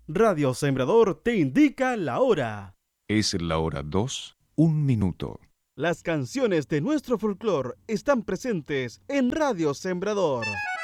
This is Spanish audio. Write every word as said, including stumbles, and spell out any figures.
Radio Sembrador te indica la hora. Es la hora dos, un minuto. Las canciones de nuestro folclore están presentes en Radio Sembrador.